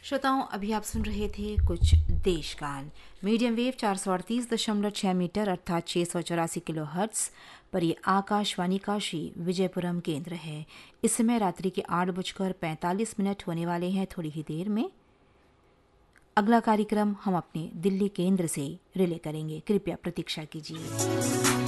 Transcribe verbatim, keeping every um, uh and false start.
श्रोताओं, अभी आप सुन रहे थे कुछ देशगान मीडियम वेव चार सौ अड़तीस दशमलव छह मीटर अर्थात छः सौ चौरासी किलो हर्ट्स पर ये आकाशवाणी काशी विजयपुरम केंद्र है। इस समय रात्रि के आठ बजकर पैंतालीस मिनट होने वाले हैं। थोड़ी ही देर में अगला कार्यक्रम हम अपने दिल्ली केंद्र से रिले करेंगे। कृपया प्रतीक्षा कीजिए।